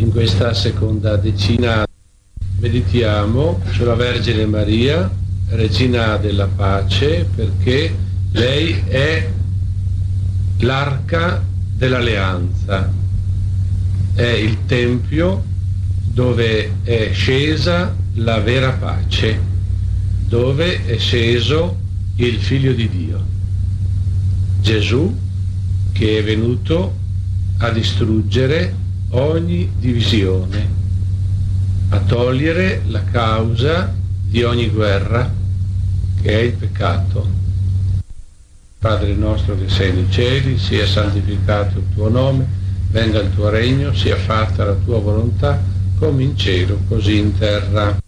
In questa seconda decina meditiamo sulla Vergine Maria, Regina della Pace, perché lei è l'arca dell'alleanza, è il tempio dove è scesa la vera pace, dove è sceso il Figlio di Dio, Gesù, che è venuto a distruggere ogni divisione, a togliere la causa di ogni guerra, che è il peccato. Padre nostro che sei nei cieli, sia santificato il tuo nome, venga il tuo regno, sia fatta la tua volontà, come in cielo, così in terra.